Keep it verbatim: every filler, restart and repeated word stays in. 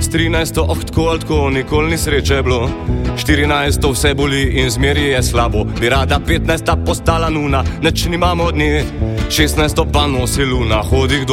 trinajsto, oh tako ali tako, nikoli ni sreče bilo. štirinajsto vse boli in zmeri je slabo. Bi rada petnajsta postala nuna, nič nimamo od nje. šestnajsto pa nosi luna, hodi kdo